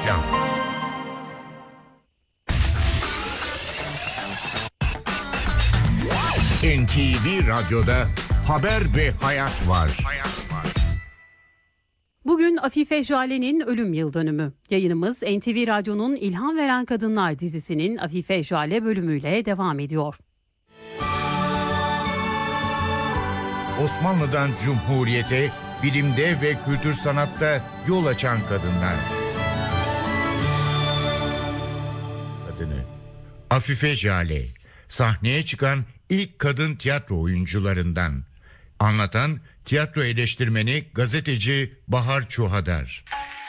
Reklam. NTV Radyo'da haber ve hayat var. Bugün Afife Jale'nin ölüm yıldönümü. Yayınımız NTV Radyo'nun İlham Veren Kadınlar dizisinin Afife Jale bölümüyle devam ediyor. Osmanlı'dan Cumhuriyete, bilimde ve kültür sanatta yol açan kadınlar. Kadını Afife Jale, sahneye çıkan ilk kadın tiyatro oyuncularından. Anlatan tiyatro eleştirmeni, gazeteci Bahar Çuhadar.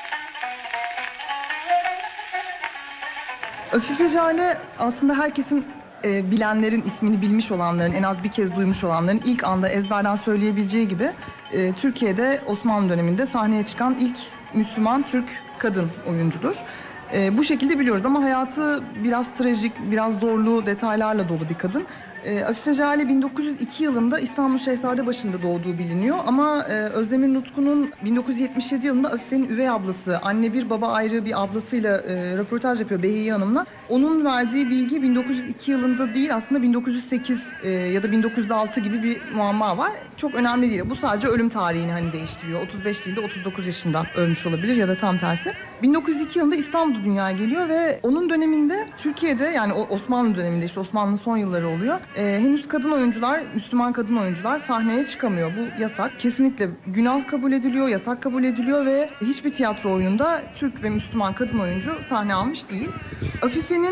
Afife Jale aslında herkesin bilenlerin, ismini bilmiş olanların, en az bir kez duymuş olanların ilk anda ezberden söyleyebileceği gibi Türkiye'de Osmanlı döneminde sahneye çıkan ilk Müslüman Türk kadın oyuncudur. Bu şekilde biliyoruz ama hayatı biraz trajik, biraz zorlu detaylarla dolu bir kadın. Afife Jale 1902 yılında İstanbul Şehzadebaşı'nda doğduğu biliniyor ama Özdemir Nutku'nun 1977 yılında Afife'nin üvey ablası, anne bir baba ayrı bir ablasıyla röportaj yapıyor Behiye Hanım'la. Onun verdiği bilgi 1902 yılında değil, aslında 1908 ya da 1906 gibi bir muamma var. Çok önemli değil. Bu sadece ölüm tarihini hani değiştiriyor. 35 değil de 39 yaşında ölmüş olabilir ya da tam tersi. 1902 yılında İstanbul'da dünyaya geliyor ve onun döneminde Türkiye'de, yani Osmanlı döneminde, işte Osmanlı'nın son yılları oluyor. Henüz kadın oyuncular, Müslüman kadın oyuncular sahneye çıkamıyor. Bu yasak. Kesinlikle günah kabul ediliyor, yasak kabul ediliyor ve hiçbir tiyatro oyununda Türk ve Müslüman kadın oyuncu sahne almış değil. Afife'nin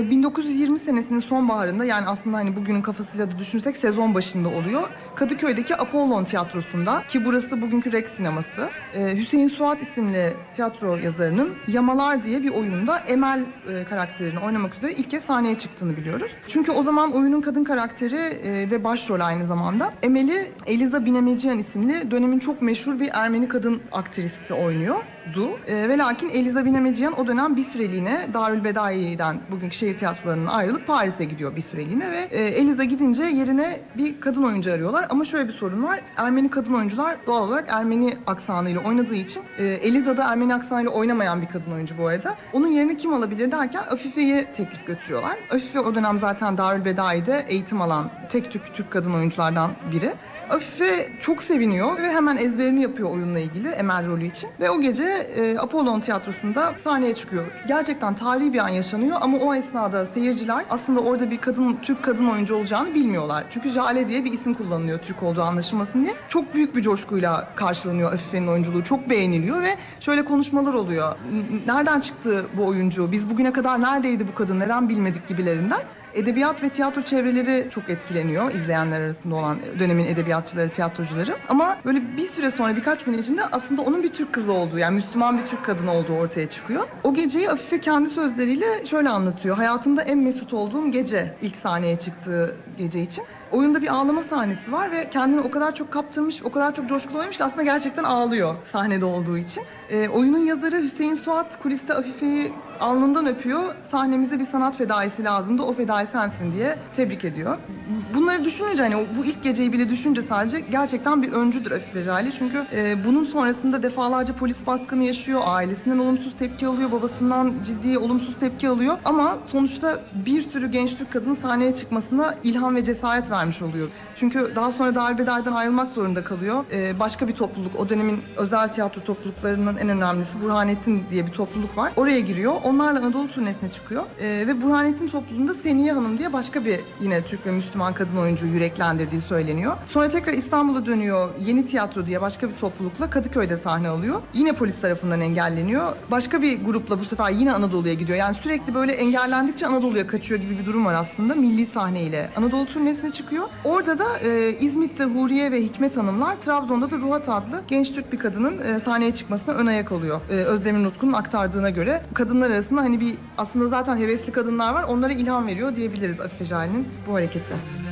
1920 senesinin sonbaharında, yani aslında hani bugünün kafasıyla da düşünürsek sezon başında oluyor. Kadıköy'deki Apollon Tiyatrosu'nda, ki burası bugünkü Rex sineması, Hüseyin Suat isimli tiyatro yazarının Yamalar diye bir oyununda Emel karakterini oynamak üzere ilk kez sahneye çıktığını biliyoruz. Çünkü o zaman oyunun kadın karakteri ve başrol aynı zamanda Emel'i Eliza Binemeciyan isimli dönemin çok meşhur bir Ermeni kadın aktristi oynuyordu. Ve lakin Eliza Binemeciyan o dönem bir süreliğine Darülbedai'den, bugünkü şehir tiyatrolarından ayrılıp Paris'e gidiyor bir süreliğine ve Eliza gidince yerine bir kadın oyuncu arıyorlar. Ama şöyle bir sorun var. Ermeni kadın oyuncular doğal olarak Ermeni aksanıyla oynadığı için, Eliza da Ermeni aksanıyla oynamayan bir kadın oyuncu bu arada. Onun yerine kim alabilir derken Afife'yi teklif götürüyorlar. Afife o dönem zaten Darülbedai'de eğitim alan tek Türk kadın oyunculardan biri. Afife çok seviniyor ve hemen ezberini yapıyor oyunla ilgili Emel rolü için. Ve o gece Apollon Tiyatrosu'nda sahneye çıkıyor. Gerçekten tarihi bir an yaşanıyor ama o esnada seyirciler aslında orada bir Türk kadın oyuncu olacağını bilmiyorlar. Çünkü Jale diye bir isim kullanılıyor Türk olduğu anlaşılmasın diye. Çok büyük bir coşkuyla karşılanıyor Afife'nin oyunculuğu. Çok beğeniliyor ve şöyle konuşmalar oluyor. Nereden çıktı bu oyuncu? Biz bugüne kadar neredeydi bu kadın? Neden bilmedik gibilerinden. Edebiyat ve tiyatro çevreleri çok etkileniyor izleyenler arasında olan dönemin edebiyatçıları, tiyatrocuları. Ama böyle bir süre sonra, birkaç gün içinde aslında onun bir Türk kızı olduğu, yani Müslüman bir Türk kadını olduğu ortaya çıkıyor. O geceyi Afife kendi sözleriyle şöyle anlatıyor. Hayatımda en mesut olduğum gece, ilk sahneye çıktığı gece için. Oyunda bir ağlama sahnesi var ve kendini o kadar çok kaptırmış, o kadar çok coşkulu oynamış ki aslında gerçekten ağlıyor sahnede olduğu için. Oyunun yazarı Hüseyin Suat kuliste Afife'yi alnından öpüyor. Sahnemize bir sanat fedaisi lazımdı, o fedai sensin diye tebrik ediyor. Bunları düşününce, hani bu ilk geceyi bile düşünce sadece, gerçekten bir öncüdür Afife Jale. Çünkü bunun sonrasında defalarca polis baskını yaşıyor, ailesinden olumsuz tepki alıyor, babasından ciddi olumsuz tepki alıyor. Ama sonuçta bir sürü genç Türk kadının sahneye çıkmasına ilham ve cesaret vermiş oluyor. Çünkü daha sonra Darülbedai'den ayrılmak zorunda kalıyor. Başka bir topluluk, o dönemin özel tiyatro topluluklarının en önemlisi Burhanettin diye bir topluluk var. Oraya giriyor. Onlarla Anadolu turnesine çıkıyor. Ve Burhanettin topluluğunda Seniye Hanım diye başka bir yine Türk ve Müslüman kadın oyuncuyu yüreklendirdiği söyleniyor. Sonra tekrar İstanbul'a dönüyor. Yeni Tiyatro diye başka bir toplulukla Kadıköy'de sahne alıyor. Yine polis tarafından engelleniyor. Başka bir grupla bu sefer yine Anadolu'ya gidiyor. Yani sürekli böyle engellendikçe Anadolu'ya kaçıyor gibi bir durum var aslında. Milli sahneyle Anadolu turnesine çıkıyor. Orada da İzmit'te Huriye ve Hikmet Hanımlar, Trabzon'da da Ruhat adlı genç Türk bir kadının sahneye çıkmasına ön ayak oluyor. Özdemir Nutku'nun aktardığına göre kadınlar arasında hani bir, aslında zaten hevesli kadınlar var, onlara ilham veriyor diyebiliriz Afife Jale'nin bu hareketi.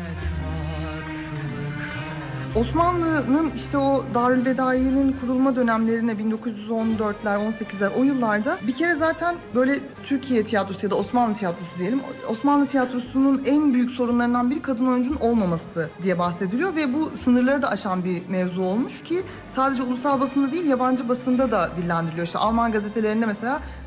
Osmanlı'nın işte o Darülbedai'nin kurulma dönemlerine 1914'ler, 18'ler, o yıllarda bir kere zaten böyle Türkiye tiyatrosu ya da Osmanlı tiyatrosu diyelim. Osmanlı tiyatrosunun en büyük sorunlarından biri kadın oyuncunun olmaması diye bahsediliyor ve bu sınırları da aşan bir mevzu olmuş ki sadece ulusal basında değil, yabancı basında da dillendiriliyor. İşte Alman gazetelerinde mesela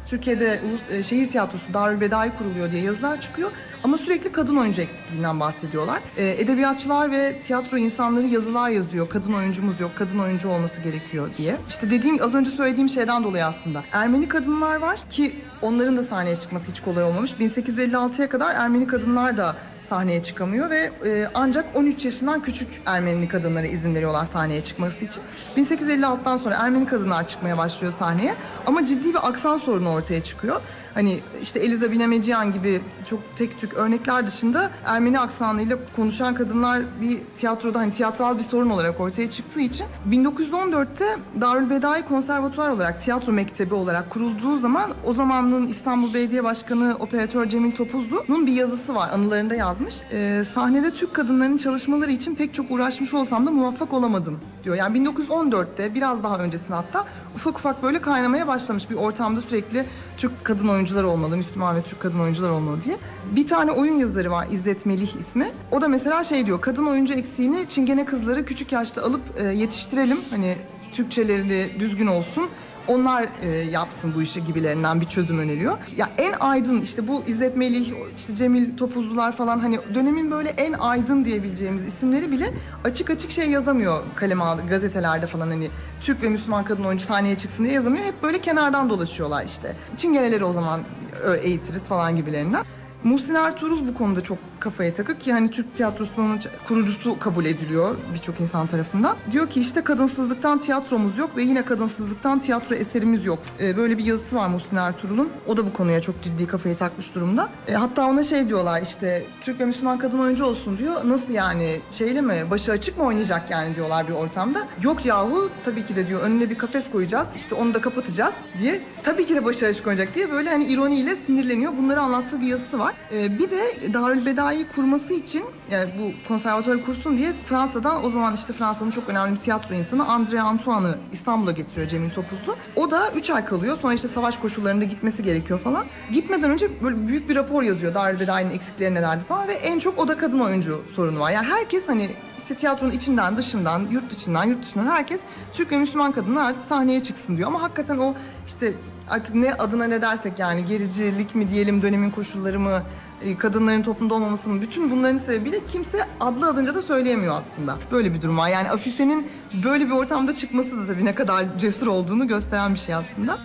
Türkiye'de şehir tiyatrosu Darülbedai kuruluyor diye yazılar çıkıyor. Ama sürekli kadın oyuncu eksikliğinden bahsediyorlar. Edebiyatçılar ve tiyatro insanları yazılar yazıyor. Kadın oyuncumuz yok, kadın oyuncu olması gerekiyor diye. İşte az önce söylediğim şeyden dolayı aslında. Ermeni kadınlar var ki onların da sahneye çıkması hiç kolay olmamış. 1856'ya kadar Ermeni kadınlar da sahneye çıkamıyor ve ancak 13 yaşından küçük Ermeni kadınlara izin veriyorlar sahneye çıkması için. 1856'dan sonra Ermeni kadınlar çıkmaya başlıyor sahneye ama ciddi bir aksan sorunu ortaya çıkıyor. Hani işte Eliza Binemeciyan gibi çok tek tük örnekler dışında Ermeni aksanıyla konuşan kadınlar bir tiyatroda hani tiyatral bir sorun olarak ortaya çıktığı için 1914'te Darülbedai Konservatuvar olarak tiyatro mektebi olarak kurulduğu zaman o zamanın İstanbul Belediye Başkanı Operatör Cemil Topuzlu'nun bir yazısı var, anılarında yazmış. Sahnede Türk kadınlarının çalışmaları için pek çok uğraşmış olsam da muvaffak olamadım diyor. Yani 1914'te biraz daha öncesinde hatta ufak ufak böyle kaynamaya başlamış bir ortamda sürekli Türk kadın oyuncular olmalı, Müslüman ve Türk kadın oyuncular olmalı diye. Bir tane oyun yazarı var, İzzet Melih ismi. O da mesela şey diyor, kadın oyuncu eksiğini Çingene kızları küçük yaşta alıp yetiştirelim. Hani Türkçeleri düzgün olsun. Onlar yapsın bu işi gibilerinden bir çözüm öneriyor. Ya en aydın işte bu İzzet Melih, işte Cemil Topuzlular falan hani dönemin böyle en aydın diyebileceğimiz isimleri bile açık açık şey yazamıyor kaleme aldı gazetelerde falan hani Türk ve Müslüman kadın oyuncu sahneye çıksın diye yazamıyor. Hep böyle kenardan dolaşıyorlar işte. Çingeneleri o zaman eğitiriz falan gibilerinden. Muhsin Ertuğrul bu konuda çok kafaya takık ki hani Türk tiyatrosunun kurucusu kabul ediliyor birçok insan tarafından. Diyor ki işte kadınsızlıktan tiyatromuz yok ve yine kadınsızlıktan tiyatro eserimiz yok. Böyle bir yazısı var Muhsin Ertuğrul'un. O da bu konuya çok ciddi kafayı takmış durumda. Hatta ona şey diyorlar işte Türk ve Müslüman kadın oyuncu olsun diyor. Nasıl yani şeyle mi başı açık mı oynayacak yani diyorlar bir ortamda. Yok yahu tabii ki de diyor önüne bir kafes koyacağız işte onu da kapatacağız diye. Tabii ki de başı açık oynayacak diye böyle hani ironiyle sinirleniyor. Bunları anlattığı bir yazısı var. Bir de Darülbedai'yi kurması için yani bu konservatuarı kursun diye Fransa'dan o zaman işte Fransa'nın çok önemli bir tiyatro insanı André Antoine'ı İstanbul'a getiriyor Cemil Topuzlu. O da 3 ay kalıyor. Sonra işte savaş koşullarında gitmesi gerekiyor falan. Gitmeden önce böyle büyük bir rapor yazıyor. Darülbedai'nin eksikleri nelerdi falan ve en çok o da kadın oyuncu sorunu var. Yani herkes hani işte tiyatronun içinden, dışından, yurt dışından herkes Türk ve Müslüman kadınlar artık sahneye çıksın diyor. Ama hakikaten o işte artık ne adına ne dersek yani gericilik mi diyelim, dönemin koşulları mı, kadınların toplumda olmamasının bütün bunların sebebiyle kimse adlı adınca da söyleyemiyor aslında. Böyle bir durum var. Yani Afife'nin böyle bir ortamda çıkması da tabii ne kadar cesur olduğunu gösteren bir şey aslında.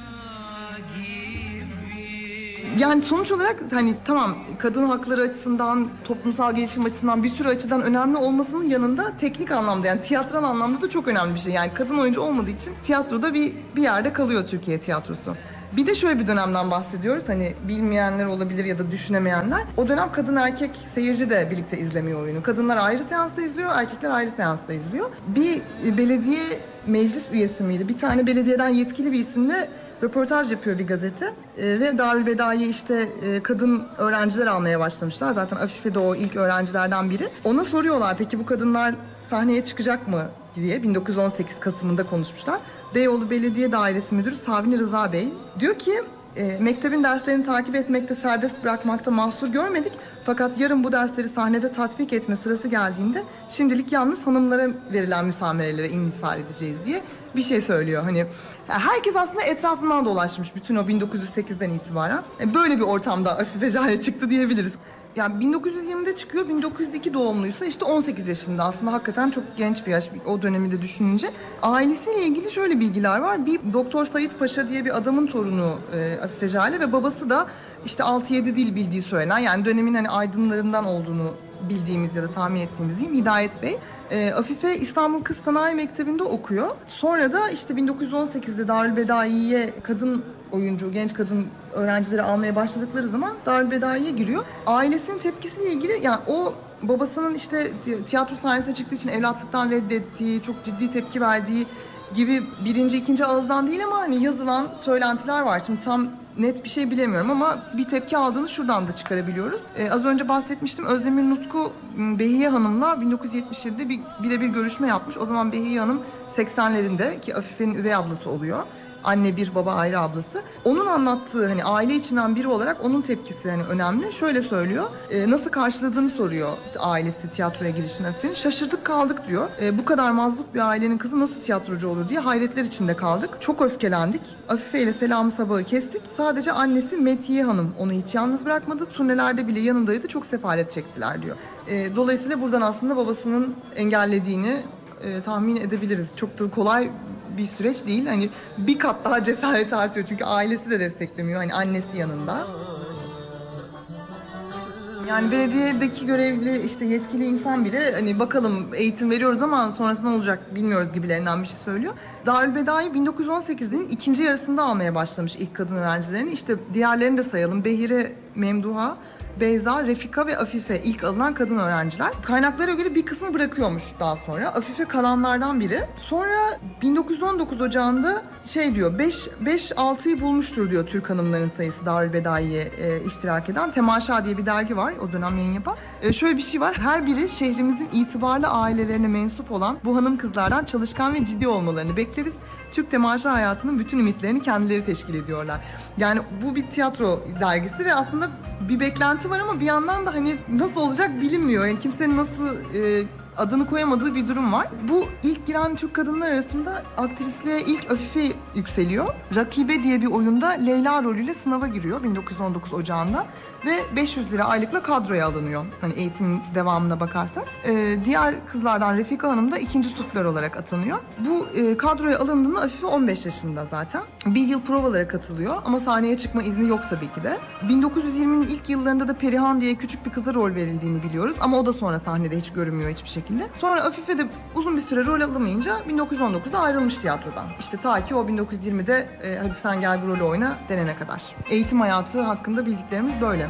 Yani sonuç olarak hani tamam kadın hakları açısından, toplumsal gelişim açısından bir sürü açıdan önemli olmasının yanında teknik anlamda yani tiyatral anlamda da çok önemli bir şey. Yani kadın oyuncu olmadığı için tiyatroda bir yerde kalıyor Türkiye tiyatrosu. Bir de şöyle bir dönemden bahsediyoruz. Hani bilmeyenler olabilir ya da düşünemeyenler. O dönem kadın erkek seyirci de birlikte izlemiyor oyunu. Kadınlar ayrı seansta izliyor, erkekler ayrı seansta izliyor. Bir belediye meclis üyesi miydi? Bir tane belediyeden yetkili bir isimle röportaj yapıyor bir gazete. Ve Darülbedai'ye işte kadın öğrenciler almaya başlamışlar. Zaten Afife de o ilk öğrencilerden biri. Ona soruyorlar peki bu kadınlar sahneye çıkacak mı diye 1918 Kasım'ında konuşmuşlar. Beyoğlu Belediye Dairesi Müdürü Savni Rıza Bey diyor ki mektebin derslerini takip etmekte, serbest bırakmakta mahsur görmedik. Fakat yarın bu dersleri sahnede tatbik etme sırası geldiğinde şimdilik yalnız hanımlara verilen müsamerelere inhisar edeceğiz diye bir şey söylüyor. Hani herkes aslında etrafından dolaşmış bütün o 1908'den itibaren. Böyle bir ortamda Afife Jale çıktı diyebiliriz. Yani 1920'de çıkıyor, 1902 doğumluysa işte 18 yaşında aslında hakikaten çok genç bir yaş o dönemi de düşününce. Ailesiyle ilgili şöyle bilgiler var. Bir Doktor Sait Paşa diye bir adamın torunu Afife Jale ve babası da işte 6-7 dil bildiği söylenen yani dönemin hani aydınlarından olduğunu bildiğimiz ya da tahmin ettiğimiz diyeyim Hidayet Bey. Afife İstanbul Kız Sanayi Mektebi'nde okuyor. Sonra da işte 1918'de Darülbedai'ye kadın oyuncu, genç kadın öğrencileri almaya başladıkları zaman Darülbedai'ye giriyor. Ailesinin tepkisiyle ilgili yani o babasının işte tiyatro sahnesine çıktığı için evlatlıktan reddettiği, çok ciddi tepki verdiği gibi birinci, ikinci ağızdan değil ama hani yazılan söylentiler var. Şimdi tam net bir şey bilemiyorum ama bir tepki aldığını şuradan da çıkarabiliyoruz. Az önce bahsetmiştim Özdemir Nutku Behiye Hanım'la 1977'de birebir görüşme yapmış. O zaman Behiye Hanım 80'lerinde ki Afife'nin üvey ablası oluyor. Anne bir, baba ayrı ablası. Onun anlattığı hani aile içinden biri olarak onun tepkisi hani önemli. Şöyle söylüyor. Nasıl karşıladığını soruyor ailesi tiyatroya girişini Afife'nin. Şaşırdık kaldık diyor. Bu kadar mazbut bir ailenin kızı nasıl tiyatrocu olur diye hayretler içinde kaldık. Çok öfkelendik. Afife ile selamı sabahı kestik. Sadece annesi Metiye Hanım onu hiç yalnız bırakmadı. Turnelerde bile yanındaydı. Çok sefalet çektiler diyor. Dolayısıyla buradan aslında babasının engellediğini tahmin edebiliriz. Çok da kolay bir süreç değil. Hani bir kat daha cesaret artıyor. Çünkü ailesi de desteklemiyor. Hani annesi yanında. Yani belediyedeki görevli işte yetkili insan bile hani bakalım eğitim veriyoruz ama sonrasında ne olacak bilmiyoruz gibilerinden bir şey söylüyor. Darülbedai 1918'in ikinci yarısında almaya başlamış ilk kadın öğrencilerini. İşte diğerlerini de sayalım. Behire, Memduha, Beyza, Refika ve Afife ilk alınan kadın öğrenciler. Kaynaklara göre bir kısmı bırakıyormuş daha sonra. Afife kalanlardan biri. Sonra 1919 Ocağı'nda diyor 5-6'yı bulmuştur diyor Türk hanımların sayısı Darülbedai'ye iştirak eden. Temaşa diye bir dergi var o dönem yayın yapan. Şöyle bir şey var. Her biri şehrimizin itibarlı ailelerine mensup olan bu hanım kızlardan çalışkan ve ciddi olmalarını bekleriz. Türk temaşa hayatının bütün ümitlerini kendileri teşkil ediyorlar. Yani bu bir tiyatro dergisi ve aslında bir beklenti var ama bir yandan da hani nasıl olacak bilinmiyor. Yani kimsenin nasıl adını koyamadığı bir durum var. Bu ilk giren Türk kadınlar arasında aktrisliğe ilk Afife yükseliyor. Rakibe diye bir oyunda Leyla rolüyle sınava giriyor 1919 Ocağı'nda ve 500 lira aylıkla kadroya alınıyor. Hani eğitimin devamına bakarsak. Diğer kızlardan Refika Hanım da ikinci suflör olarak atanıyor. Bu kadroya alındığında Afife 15 yaşında zaten. Bir yıl provalara katılıyor ama sahneye çıkma izni yok tabii ki de. 1920'nin ilk yıllarında da Perihan diye küçük bir kıza rol verildiğini biliyoruz ama o da sonra sahnede hiç görünmüyor hiçbir şekilde. Sonra Afife de uzun bir süre rol alamayınca 1919'da ayrılmış tiyatrodan. İşte ta ki o 1920'de hadi sen gel bu rolü oyna denene kadar. Eğitim hayatı hakkında bildiklerimiz böyle.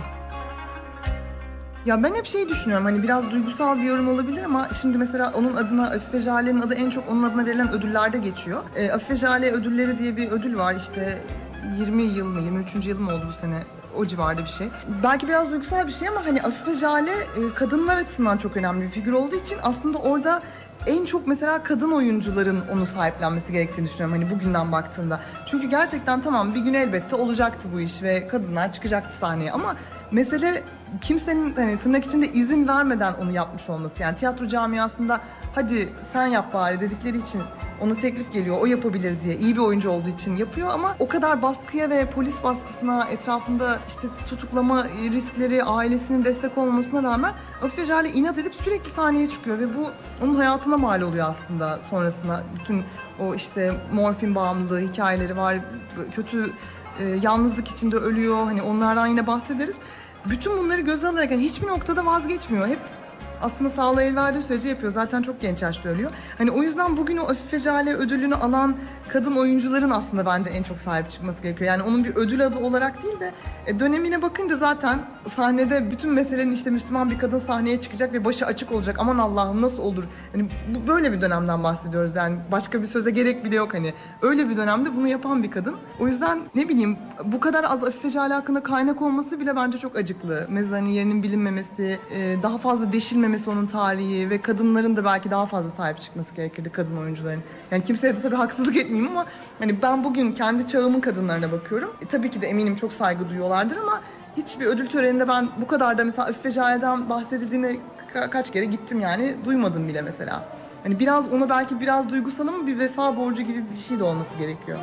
Ya ben hep düşünüyorum hani biraz duygusal bir yorum olabilir ama şimdi mesela onun adına Afife Jale'nin adı en çok onun adına verilen ödüllerde geçiyor. Afife Jale ödülleri diye bir ödül var işte 20 yıl mı 23. yıl mı oldu bu sene? O civarda bir şey. Belki biraz duygusal bir şey ama hani Afife Jale kadınlar açısından çok önemli bir figür olduğu için aslında orada en çok mesela kadın oyuncuların onu sahiplenmesi gerektiğini düşünüyorum hani bugünden baktığında. Çünkü gerçekten tamam bir gün elbette olacaktı bu iş ve kadınlar çıkacaktı sahneye ama mesele kimsenin hani tırnak içinde izin vermeden onu yapmış olması. Yani tiyatro camiasında hadi sen yap bari dedikleri için ona teklif geliyor, o yapabilir diye. İyi bir oyuncu olduğu için yapıyor ama o kadar baskıya ve polis baskısına, etrafında işte tutuklama riskleri, ailesinin destek olmasına rağmen Afife Jale inat edip sürekli sahneye çıkıyor ve bu onun hayatına mal oluyor aslında sonrasında. Bütün o işte morfin bağımlılığı hikayeleri var, kötü yalnızlık içinde ölüyor. Hani onlardan yine bahsederiz. Bütün bunları göze alarak yani hiçbir noktada vazgeçmiyor. Hep aslında sağlığı el verdiği sürece yapıyor. Zaten çok genç yaşta ölüyor. Hani o yüzden bugün o Afife Jale ödülünü alan kadın oyuncuların aslında bence en çok sahip çıkması gerekiyor. Yani onun bir ödül adı olarak değil de dönemine bakınca zaten sahnede bütün meselenin işte Müslüman bir kadın sahneye çıkacak ve başı açık olacak. Aman Allah'ım nasıl olur? Hani böyle bir dönemden bahsediyoruz yani. Başka bir söze gerek bile yok hani. Öyle bir dönemde bunu yapan bir kadın. O yüzden ne bileyim bu kadar az Afife Jale hakkında kaynak olması bile bence çok acıklı. Mezarının yerinin bilinmemesi, daha fazla deşilmemesi onun tarihi ve kadınların da belki daha fazla sahip çıkması gerekirdi kadın oyuncuların. Yani kimseye de tabii haksızlık etmeyeyim ama hani ben bugün kendi çağımın kadınlarına bakıyorum. Tabii ki de eminim çok saygı duyuyorlardır ama hiçbir ödül töreninde ben bu kadar da mesela Afife Jale'den bahsedildiğine kaç kere gittim yani duymadım bile mesela. Hani biraz ona belki biraz duygusal ama bir vefa borcu gibi bir şey de olması gerekiyor.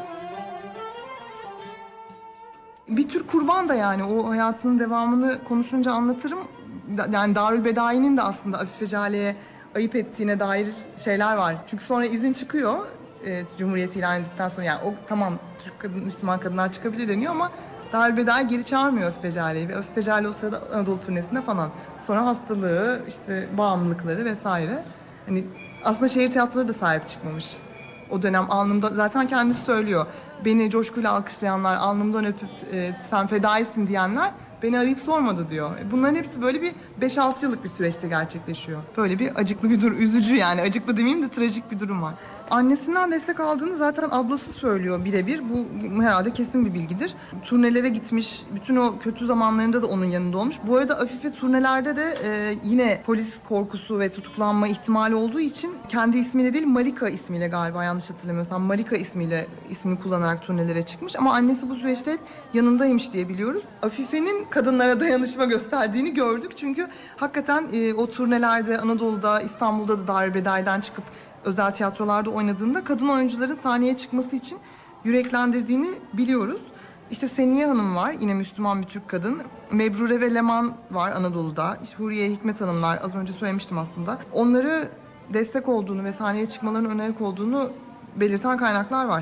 Bir tür kurban da yani o hayatının devamını konuşunca anlatırım. Yani Darülbedai'nin de aslında Afife Jale'ye ayıp ettiğine dair şeyler var. Çünkü sonra izin çıkıyor Cumhuriyet ilan edildikten sonra yani o tamam Türk kadın, Müslüman kadınlar çıkabilir deniyor ama Darülbedai geri çağırmıyor Afife Jale'yi ve Afife Jale o sırada Anadolu turnesinde falan. Sonra hastalığı, işte bağımlılıkları vesaire. Hani aslında şehir tiyatroları da sahip çıkmamış. O dönem alnımda zaten kendisi söylüyor. Beni coşkuyla alkışlayanlar, alnımdan öpüp sen fedaisin diyenler Beni arayıp sormadı diyor. Bunların hepsi böyle bir 5-6 yıllık bir süreçte gerçekleşiyor. Böyle bir acıklı bir durum, üzücü yani. Acıklı demeyeyim de trajik bir durum var. Annesinden destek aldığını zaten ablası söylüyor birebir. Bu herhalde kesin bir bilgidir. Turnelere gitmiş, bütün o kötü zamanlarında da onun yanında olmuş. Bu arada Afife turnelerde de yine polis korkusu ve tutuklanma ihtimali olduğu için kendi ismiyle değil Marika ismiyle, galiba yanlış hatırlamıyorsam Marika ismini kullanarak turnelere çıkmış. Ama annesi bu süreçte hep yanındaymış diye biliyoruz. Afife'nin kadınlara dayanışma gösterdiğini gördük. Çünkü hakikaten o turnelerde Anadolu'da, İstanbul'da da Darülbedai'den çıkıp özel tiyatrolarda oynadığında kadın oyuncuların sahneye çıkması için yüreklendirdiğini biliyoruz. İşte Seniye Hanım var, yine Müslüman bir Türk kadın. Mebrure ve Leman var Anadolu'da. İşte Huriye, Hikmet Hanımlar, az önce söylemiştim aslında. Onları destek olduğunu ve sahneye çıkmalarının önayak olduğunu belirten kaynaklar var.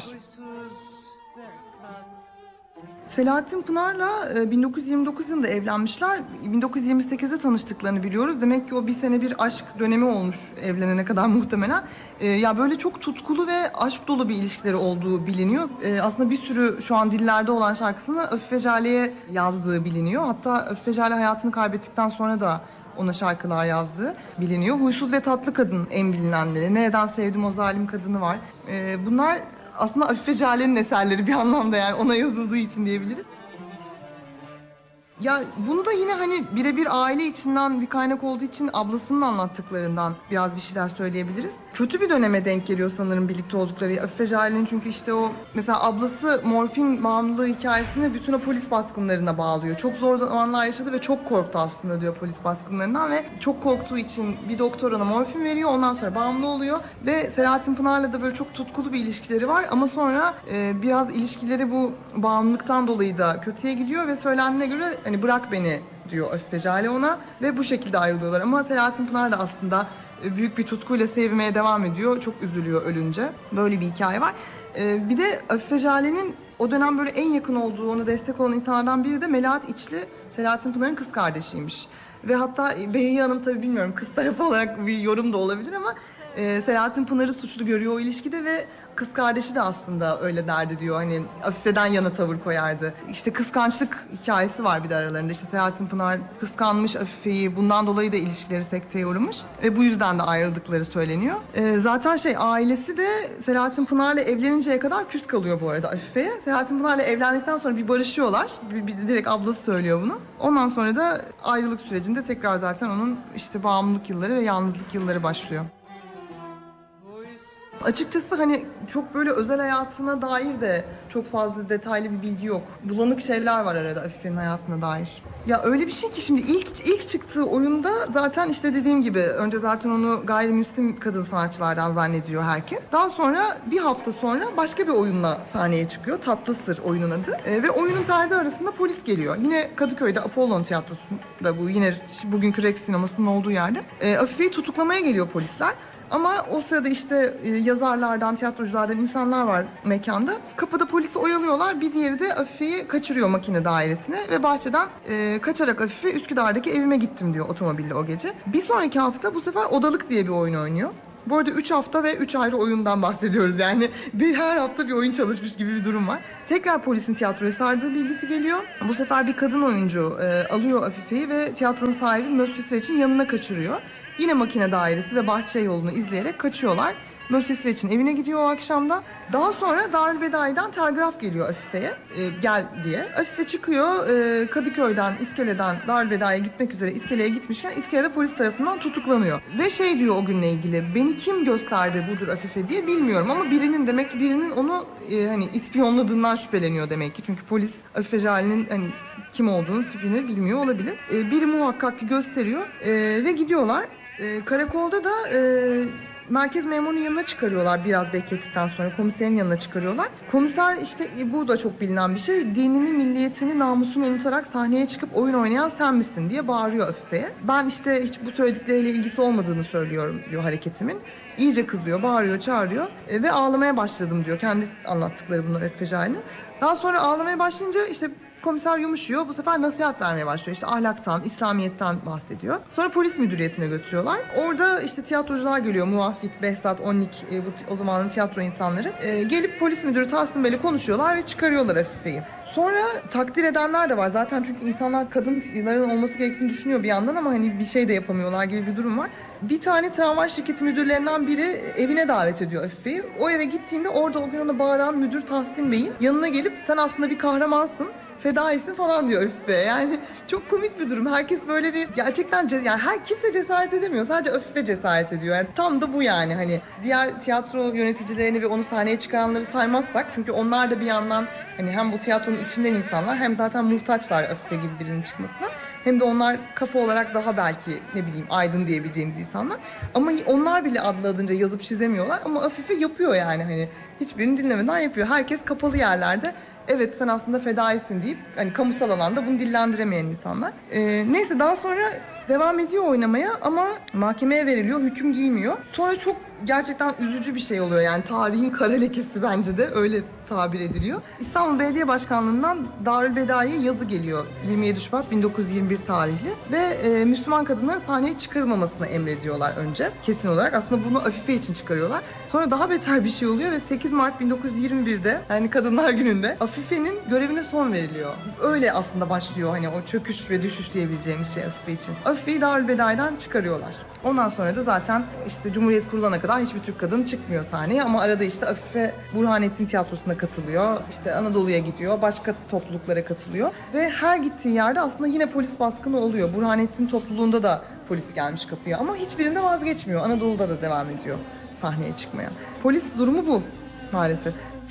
Selahattin Pınar'la 1929 yılında evlenmişler. 1928'de tanıştıklarını biliyoruz. Demek ki o bir sene bir aşk dönemi olmuş evlenene kadar muhtemelen. Ya böyle çok tutkulu ve aşk dolu bir ilişkileri olduğu biliniyor. Aslında bir sürü şu an dillerde olan şarkısını Afife Jale'ye yazdığı biliniyor. Hatta Afife Jale hayatını kaybettikten sonra da ona şarkılar yazdığı biliniyor. Huysuz ve Tatlı Kadın en bilinenleri. Nereden Sevdim o Zalim Kadını var. Bunlar aslında Afife Jale'nin eserleri bir anlamda, yani ona yazıldığı için diyebiliriz. Ya bunu da yine hani birebir aile içinden bir kaynak olduğu için ablasının anlattıklarından biraz bir şeyler söyleyebiliriz. Kötü bir döneme denk geliyor sanırım birlikte oldukları. Afife Jale'nin çünkü işte o mesela ablası morfin bağımlılığı hikayesini bütün o polis baskınlarına bağlıyor. Çok zor zamanlar yaşadı ve çok korktu aslında diyor polis baskınlarından ve çok korktuğu için bir doktor ona morfin veriyor. Ondan sonra bağımlı oluyor ve Selahattin Pınar'la da böyle çok tutkulu bir ilişkileri var ama sonra biraz ilişkileri bu bağımlılıktan dolayı da kötüye gidiyor ve söylendiğine göre hani bırak beni diyor Afife Jale ona ve bu şekilde ayrılıyorlar. Ama Selahattin Pınar da aslında büyük bir tutkuyla sevmeye devam ediyor. Çok üzülüyor ölünce. Böyle bir hikaye var. Bir de Afife Jale'nin o dönem böyle en yakın olduğu, ona destek olan insanlardan biri de Melahat İçli, Selahattin Pınar'ın kız kardeşiymiş. Ve hatta Behiye Hanım, tabii bilmiyorum kız tarafı olarak bir yorum da olabilir ama Selahattin Pınar'ı suçlu görüyor o ilişkide ve kız kardeşi de aslında öyle derdi diyor. Hani Afife'den yana tavır koyardı. İşte kıskançlık hikayesi var bir de aralarında. İşte Selahattin Pınar kıskanmış Afife'yi. Bundan dolayı da ilişkileri sekteye uğramış. Ve bu yüzden de ayrıldıkları söyleniyor. Zaten ailesi de Selahattin Pınar'la evleninceye kadar küs kalıyor bu arada Afife'ye. Selahattin Pınar'la evlendikten sonra bir barışıyorlar. Bir direkt ablası söylüyor bunu. Ondan sonra da ayrılık sürecinde tekrar zaten onun işte bağımlılık yılları ve yalnızlık yılları başlıyor. Açıkçası hani çok böyle özel hayatına dair de çok fazla detaylı bir bilgi yok. Bulanık şeyler var arada Afife'nin hayatına dair. Ya öyle bir şey ki şimdi ilk çıktığı oyunda zaten işte dediğim gibi önce zaten onu gayrimüslim kadın sanatçılardan zannediyor herkes. Daha sonra bir hafta sonra başka bir oyunla sahneye çıkıyor. Tatlı Sır oyunun adı. Ve oyunun perde arasında polis geliyor. Yine Kadıköy'de Apollon Tiyatrosu'nda, bu yine bugünkü Rex sinemasının olduğu yerde. Afife'yi tutuklamaya geliyor polisler. Ama o sırada işte yazarlardan, tiyatroculardan insanlar var mekanda. Kapıda polisi oyalıyorlar. Bir diğeri de Afife'yi kaçırıyor makine dairesine ve bahçeden kaçarak Afife Üsküdar'daki evime gittim diyor otomobille o gece. Bir sonraki hafta bu sefer Odalık diye bir oyun oynuyor. Bu arada 3 hafta ve 3 ayrı oyundan bahsediyoruz yani. Her hafta bir oyun çalışmış gibi bir durum var. Tekrar polisin tiyatroya sardığı bilgisi geliyor. Bu sefer bir kadın oyuncu alıyor Afife'yi ve tiyatronun sahibi Mösyö Süreç'in yanına kaçırıyor. Yine makine dairesi ve bahçe yolunu izleyerek kaçıyorlar. Mösyö Süreç'in evine gidiyor o akşamda. Daha sonra Darülbedai'den telgraf geliyor Afife'ye gel diye. Afife çıkıyor Kadıköy'den, İskele'den Darülbedai'ye gitmek üzere iskeleye gitmişken iskelede polis tarafından tutuklanıyor. Ve diyor o günle ilgili, beni kim gösterdi budur Afife diye bilmiyorum ama birinin onu hani ispiyonladığından şüpheleniyor demek ki. Çünkü polis Afife Jale'nin hani kim olduğunu, tipini bilmiyor olabilir. Biri muhakkak ki gösteriyor ve gidiyorlar. Karakolda da merkez memurunun yanına çıkarıyorlar biraz beklettikten sonra. Komiserin yanına çıkarıyorlar. Komiser işte bu da çok bilinen bir şey. Dinini, milliyetini, namusunu unutarak sahneye çıkıp oyun oynayan sen misin diye bağırıyor Afife'ye. Ben işte hiç bu söyledikleriyle ilgisi olmadığını söylüyorum diyor hareketimin. İyice kızıyor, bağırıyor, çağırıyor ve ağlamaya başladım diyor. Kendi anlattıkları bunlar Afife Jale'nin. Daha sonra ağlamaya başlayınca işte komiser yumuşuyor. Bu sefer nasihat vermeye başlıyor. İşte ahlaktan, İslamiyet'ten bahsediyor. Sonra polis müdüriyetine götürüyorlar. Orada işte tiyatrocular geliyor. Muvaffit, Behzat, Onnik, o zamanın tiyatro insanları. Gelip polis müdürü Tahsin Bey'le konuşuyorlar ve çıkarıyorlar Afife'yi. Sonra takdir edenler de var. Zaten çünkü insanlar kadınların olması gerektiğini düşünüyor bir yandan ama hani bir şey de yapamıyorlar gibi bir durum var. Bir tane tramvay şirketi müdürlerinden biri evine davet ediyor Afife'yi. O eve gittiğinde orada o gün ona bağıran müdür Tahsin Bey'in yanına gelip sen aslında bir kahramansın, fedaisin falan diyor Afife. Yani çok komik bir durum. Herkes böyle bir gerçekten yani kimse cesaret edemiyor. Sadece Afife cesaret ediyor. Yani tam da bu yani hani diğer tiyatro yöneticilerini ve onu sahneye çıkaranları saymazsak çünkü onlar da bir yandan hani hem bu tiyatronun içinden insanlar hem zaten muhtaçlar Afife gibi birinin çıkmasına. Hem de onlar kafa olarak daha belki ne bileyim aydın diyebileceğimiz insanlar. Ama onlar bile adlı adınca yazıp çizemiyorlar ama Afife yapıyor yani hani hiçbirini dinlemeden yapıyor. Herkes kapalı yerlerde evet sen aslında fedaisin deyip hani kamusal alanda bunu dillendiremeyen insanlar. Neyse daha sonra devam ediyor oynamaya ama mahkemeye veriliyor, hüküm giymiyor. Sonra çok gerçekten üzücü bir şey oluyor yani tarihin kara lekesi bence de öyle tabir ediliyor. İstanbul Belediye Başkanlığı'ndan Darülbedai'ye yazı geliyor 27 Şubat 1921 tarihli ve Müslüman kadınların sahneye çıkarılmamasını emrediyorlar önce kesin olarak. Aslında bunu Afife için çıkarıyorlar. Sonra daha beter bir şey oluyor ve 8 Mart 1921'de yani Kadınlar Günü'nde Afife'nin görevine son veriliyor. Öyle aslında başlıyor hani o çöküş ve düşüş diyebileceğimiz şey Afife için. Afife'yi Darülbedai'den çıkarıyorlar. Ondan sonra da zaten işte Cumhuriyet kurulana kadar hiçbir Türk kadın çıkmıyor sahneye ama arada işte Afife Burhanettin Tiyatrosu'na katılıyor. İşte Anadolu'ya gidiyor, başka topluluklara katılıyor ve her gittiği yerde aslında yine polis baskını oluyor. Burhanettin topluluğunda da polis gelmiş kapıya ama hiçbirinde vazgeçmiyor. Anadolu'da da devam ediyor sahneye çıkmaya. Polis durumu bu maalesef.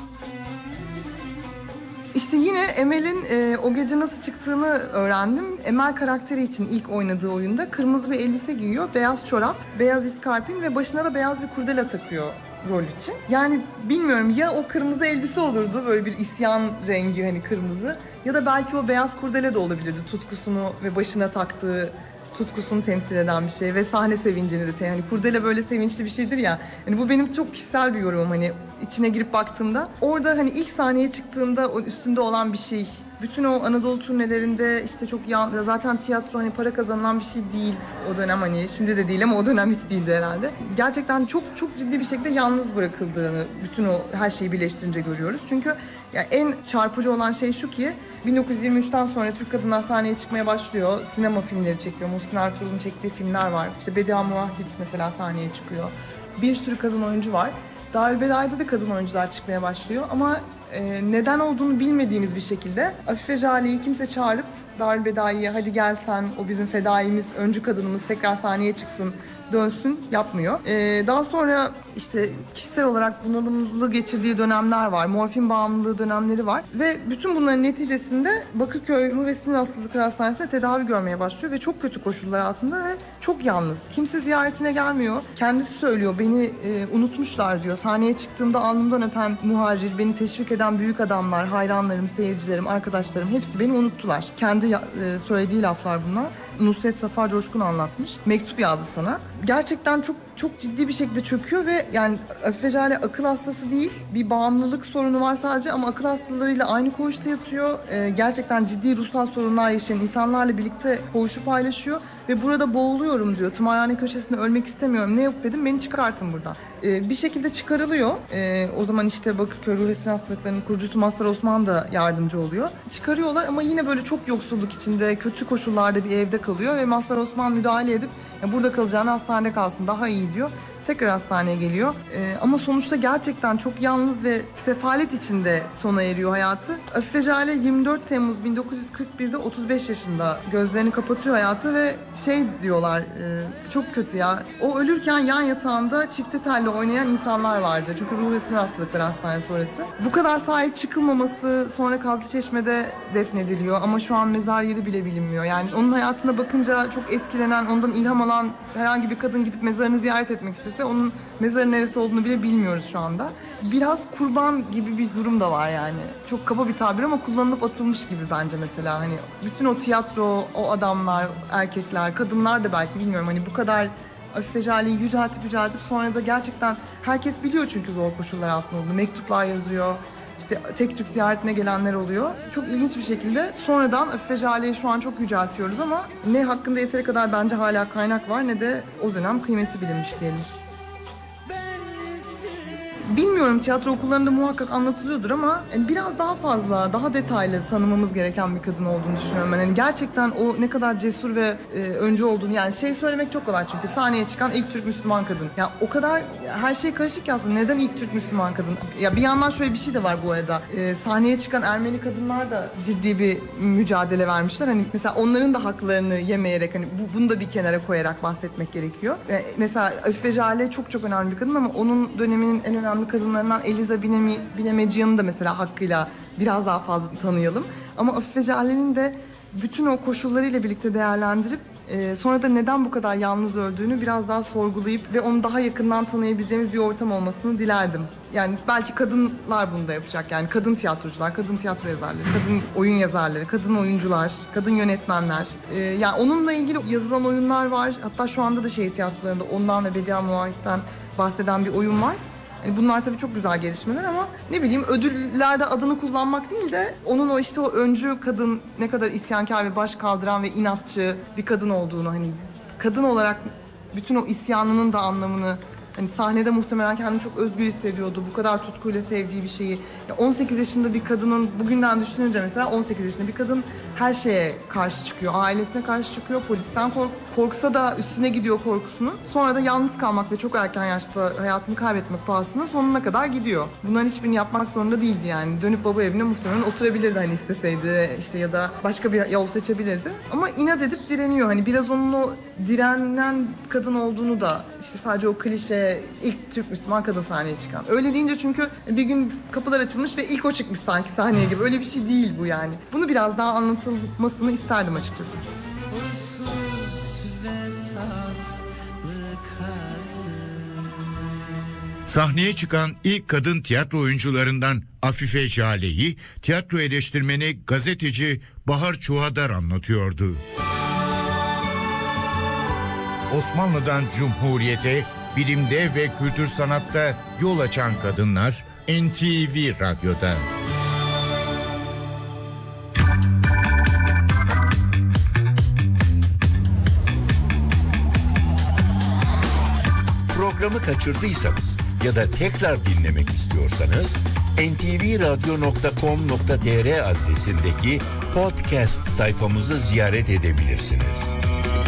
İşte yine Emel'in o gece nasıl çıktığını öğrendim. Emel karakteri için ilk oynadığı oyunda kırmızı bir elbise giyiyor, beyaz çorap, beyaz iskarpin ve başına da beyaz bir kurdele takıyor rol için. Yani bilmiyorum ya o kırmızı elbise olurdu böyle bir isyan rengi hani kırmızı ya da belki o beyaz kurdele de olabilirdi tutkusunu ve başına taktığı tutkusunu temsil eden bir şey ve sahne sevincini de hani kurdele böyle sevinçli bir şeydir ya. Hani bu benim çok kişisel bir yorumum hani içine girip baktığımda orada hani ilk sahneye çıktığımda o üstünde olan bir şey. Bütün o Anadolu turnelerinde işte çok zaten tiyatro hani para kazanılan bir şey değil o dönem hani şimdi de değil ama o dönem hiç değildi herhalde. Gerçekten çok ciddi bir şekilde yalnız bırakıldığını bütün o her şeyi birleştirince görüyoruz. Çünkü yani en çarpıcı olan şey şu ki 1923'ten sonra Türk kadınlar sahneye çıkmaya başlıyor. Sinema filmleri çekiyor. Muhsin Ertuğrul'un çektiği filmler var. İşte Bediye Muahit mesela sahneye çıkıyor. Bir sürü kadın oyuncu var. Darülbedai'de de kadın oyuncular çıkmaya başlıyor ama neden olduğunu bilmediğimiz bir şekilde Afife Jale'yi kimse çağırıp Darülbedai'ye hadi gel sen o bizim fedaimiz, öncü kadınımız tekrar sahneye çıksın, dönsün yapmıyor. Daha sonra işte kişisel olarak bunalımlı geçirdiği dönemler var. Morfin bağımlılığı dönemleri var. Ve bütün bunların neticesinde Bakırköy Ruh ve Sinir Hastalıkları Hastanesi'nde tedavi görmeye başlıyor ve çok kötü koşullar altında ve çok yalnız. Kimse ziyaretine gelmiyor. Kendisi söylüyor beni unutmuşlar diyor. Sahneye çıktığımda alnımdan öpen muharrir, beni teşvik eden büyük adamlar, hayranlarım, seyircilerim, arkadaşlarım hepsi beni unuttular. Kendi söylediği laflar bunlar. Nusret Safa Coşkun anlatmış. Mektup yazmış ona. Gerçekten çok ciddi bir şekilde çöküyor ve yani Afife Jale akıl hastası değil. Bir bağımlılık sorunu var sadece ama akıl hastalığıyla aynı koğuşta yatıyor. Gerçekten ciddi ruhsal sorunlar yaşayan insanlarla birlikte koğuşu paylaşıyor ve burada boğuluyorum diyor. Tımarhane köşesinde ölmek istemiyorum. Ne yapıp dedim beni çıkartın buradan. Bir şekilde çıkarılıyor. O zaman işte Bakırköy Ruh ve Sinir Hastalıkları'nın kurucusu Mazhar Osman da yardımcı oluyor. Çıkarıyorlar ama yine böyle çok yoksulluk içinde, kötü koşullarda bir evde kalıyor ve Mazhar Osman müdahale edip burada kalacağını hastanede kalsın daha iyi diyor. Tekrar hastaneye geliyor. Ama sonuçta gerçekten çok yalnız ve sefalet içinde sona eriyor hayatı. Afife Jale 24 Temmuz 1941'de 35 yaşında gözlerini kapatıyor hayatı ve şey diyorlar çok kötü ya. O ölürken yan yatağında çifte telli oynayan insanlar vardı. Çünkü Ruh ve Sinir Hastalıkları Hastanesi orası. Bu kadar sahip çıkılmaması sonra Kazlıçeşme'de defnediliyor ama şu an mezar yeri bile bilinmiyor. Yani onun hayatına bakınca çok etkilenen, ondan ilham alan herhangi bir kadın gidip mezarını ziyaret etmek istese onun mezarın neresi olduğunu bile bilmiyoruz şu anda. Biraz kurban gibi bir durum da var yani. Çok kaba bir tabir ama kullanılıp atılmış gibi bence mesela. Hani bütün o tiyatro, o adamlar, erkekler, kadınlar da belki bilmiyorum hani bu kadar Afife Jale'yi yüceltip sonra da gerçekten herkes biliyor çünkü zor koşullar altında olduğunu. Mektuplar yazıyor. İşte tek tük ziyaretine gelenler oluyor. Çok ilginç bir şekilde sonradan Afife Jale'yi şu an çok yüceltiyoruz ama ne hakkında yeteri kadar bence hala kaynak var ne de o dönem kıymeti bilinmiş diyelim. Bilmiyorum, tiyatro okullarında muhakkak anlatılıyordur ama biraz daha fazla, daha detaylı tanımamız gereken bir kadın olduğunu düşünüyorum ben. Yani gerçekten o ne kadar cesur ve öncü olduğunu, yani söylemek çok kolay çünkü sahneye çıkan ilk Türk Müslüman kadın. Ya o kadar her şey karışık ya aslında. Neden ilk Türk Müslüman kadın? Ya bir yandan şöyle bir şey de var bu arada. Sahneye çıkan Ermeni kadınlar da ciddi bir mücadele vermişler. Hani mesela onların da haklarını yemeyerek, hani bunu da bir kenara koyarak bahsetmek gerekiyor. Mesela Afife Jale çok önemli bir kadın ama onun döneminin en önemli kadınlarından Eliza Binemeciyan'ı da mesela hakkıyla biraz daha fazla tanıyalım. Ama Afife Jale'nin de bütün o koşullarıyla birlikte değerlendirip sonra da neden bu kadar yalnız öldüğünü biraz daha sorgulayıp ve onu daha yakından tanıyabileceğimiz bir ortam olmasını dilerdim. Yani belki kadınlar bunu da yapacak. Yani kadın tiyatrocular, kadın tiyatro yazarları, kadın oyun yazarları, kadın oyuncular, kadın yönetmenler. Yani onunla ilgili yazılan oyunlar var. Hatta şu anda da şehir tiyatrolarında ondan ve Bediye Muahit'ten bahseden bir oyun var. Yani bunlar tabii çok güzel gelişmeler ama ne bileyim, ödüllerde adını kullanmak değil de onun o öncü kadın, ne kadar isyankar ve baş kaldıran ve inatçı bir kadın olduğunu, hani kadın olarak bütün o isyanının da anlamını, hani sahnede muhtemelen kendini çok özgür hissediyordu. Bu kadar tutkuyla sevdiği bir şeyi. 18 yaşında bir kadının, bugünden düşününce mesela 18 yaşında bir kadın her şeye karşı çıkıyor. Ailesine karşı çıkıyor, polisten korksa da üstüne gidiyor korkusunu. Sonra da yalnız kalmak ve çok erken yaşta hayatını kaybetmek pahasına sonuna kadar gidiyor. Bunların hiçbirini yapmak zorunda değildi yani. Dönüp baba evine muhtemelen oturabilirdi hani isteseydi ya da başka bir yol seçebilirdi. Ama inat edip direniyor. Hani biraz onun o direnen kadın olduğunu da sadece o klişe ilk Türk Müslüman kadın sahneye çıkan. Öyle deyince çünkü bir gün kapılar açılmış ve ilk o çıkmış sanki sahneye gibi. Öyle bir şey değil bu yani. Bunu biraz daha anlatılmasını isterdim açıkçası. Sahneye çıkan ilk kadın tiyatro oyuncularından Afife Jale'yi tiyatro eleştirmeni gazeteci Bahar Çuhadar anlatıyordu. Osmanlı'dan Cumhuriyete, bilimde ve kültür sanatta yol açan kadınlar NTV Radyo'da. Programı kaçırdıysanız ya da tekrar dinlemek istiyorsanız ntvradio.com.tr adresindeki podcast sayfamızı ziyaret edebilirsiniz.